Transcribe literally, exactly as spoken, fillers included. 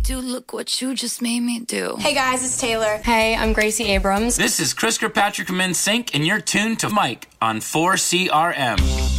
do. Look what you just made me do. Hey guys, it's Taylor. Hey, I'm Gracie Abrams. This is Chris Kirkpatrick from N Sync, and you're tuned to Mike on four C R M.